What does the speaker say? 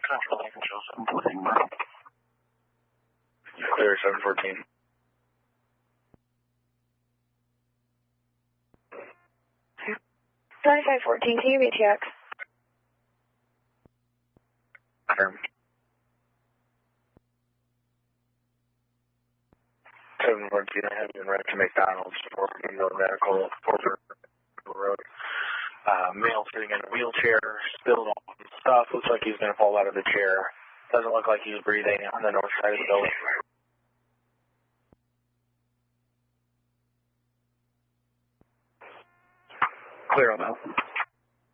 Clear 714. 9514, can you reach X? Confirm. 714, I have been right to McDonald's for Indoor Medical, Porter Road. Male sitting in a wheelchair, spilled all his stuff, looks like he's going to fall out of the chair. Doesn't look like he's breathing on the north side of the building. Clear on that.